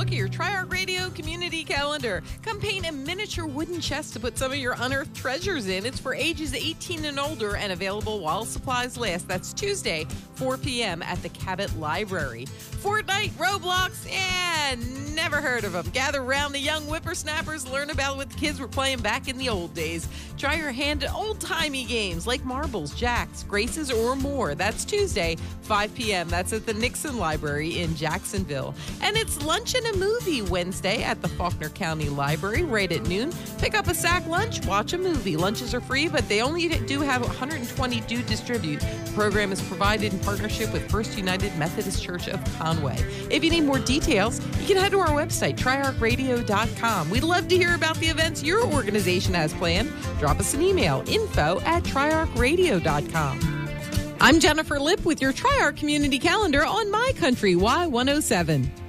look at your TriArt Radio community calendar. Come paint a miniature wooden chest to put some of your unearthed treasures in. It's for ages 18 and older and available while supplies last. That's Tuesday, 4 p.m. at the Cabot Library. Fortnite, Roblox, never heard of them. Gather around the young whippersnappers, learn about what the kids were playing back in the old days. Try your hand at old-timey games like marbles, jacks, graces, or more. That's Tuesday, 5 p.m. That's at the Nixon Library in Jacksonville. And it's Lunch and a Movie Wednesday at the Faulkner County Library right at noon. Pick up a sack lunch, watch a movie. Lunches are free, but they only do have 120 due distribute. The program is provided in partnership with First United Methodist Church of Conway. If you need more details, you can head to our website, triarchradio.com. We'd love to hear about the events your organization has planned. Drop us an email, info@triarchradio.com. I'm Jennifer Lipp with your TriArt Community Calendar on My Country Y107.